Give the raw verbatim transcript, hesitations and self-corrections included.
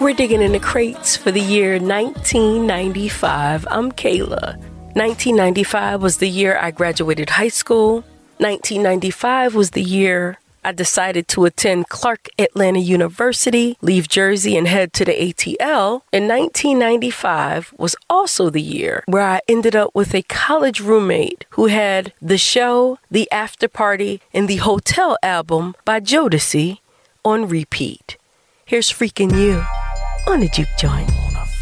We're digging in the crates for the year nineteen ninety-five. I'm Kayla. nineteen ninety-five was the year I graduated high school. nineteen ninety-five was the year I decided to attend Clark Atlanta University, leave Jersey, and head to the A T L. And nineteen ninety-five was also the year where I ended up with a college roommate who had The Show, The After Party, and the Hotel album by Jodeci on repeat. Here's Freaking You on the Juke Joint.